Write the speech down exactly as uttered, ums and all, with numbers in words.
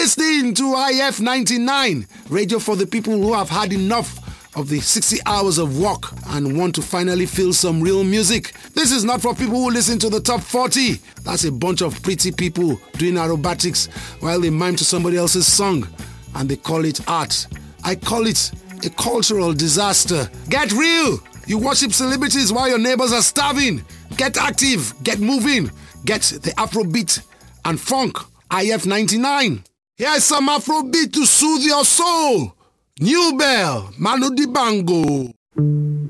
listening to I F ninety-nine, radio for the people who have had enough of the sixty hours of work and want to finally feel some real music. This is not for people who listen to the top forty. That's a bunch of pretty people doing aerobatics while they mime to somebody else's song and they call it art. I call it a cultural disaster. Get real! You worship celebrities while your neighbors are starving. Get active, get moving, get the Afrobeat and funk. I F ninety-nine. Here's some Afrobeat to soothe your soul. New Bell, Manu Dibango.